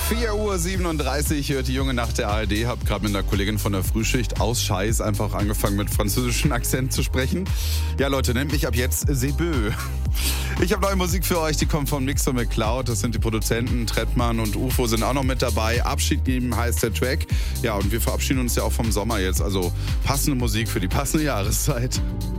4:37 Uhr hört die Junge nach der ARD. Hab gerade mit einer Kollegin von der Frühschicht aus Scheiß einfach angefangen mit französischem Akzent zu sprechen. Ja Leute, nennt mich ab jetzt Sebö. Ich habe neue Musik für euch, die kommt von Mixer McCloud. Das sind die Produzenten, Trettmann und UFO sind auch noch mit dabei. Abschied geben heißt der Track. Ja, und wir verabschieden uns ja auch vom Sommer jetzt. Also passende Musik für die passende Jahreszeit.